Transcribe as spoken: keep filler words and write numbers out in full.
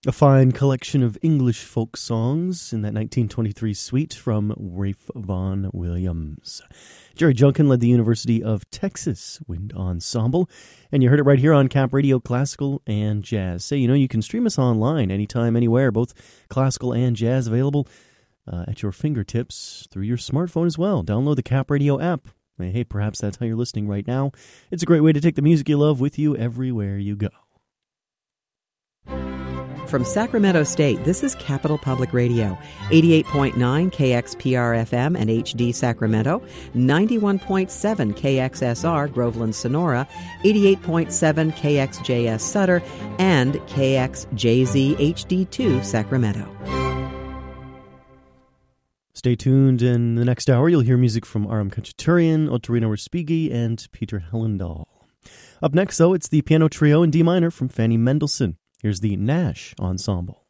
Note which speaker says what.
Speaker 1: A fine collection of English folk songs in that nineteen twenty-three suite from Ralph Vaughan Williams. Jerry Junkin led the University of Texas Wind Ensemble, and you heard it right here on Cap Radio Classical and Jazz. Say, you know, you can stream us online anytime, anywhere, both classical and jazz available uh, at your fingertips through your smartphone as well. Download the Cap Radio app. Hey, perhaps that's how you're listening right now. It's a great way to take the music you love with you everywhere you go.
Speaker 2: From Sacramento State, this is Capital Public Radio, eighty-eight point nine K X P R F M and H D Sacramento, ninety-one point seven K X S R Groveland Sonora, eighty-eight point seven K X J S Sutter, and K X J Z H D two Sacramento.
Speaker 1: Stay tuned. In the next hour, you'll hear music from Aram Khachaturian, Otorino Respighi, and Peter Hellendahl. Up next, though, it's the piano trio in D minor from Fanny Mendelssohn. Here's the Nash Ensemble.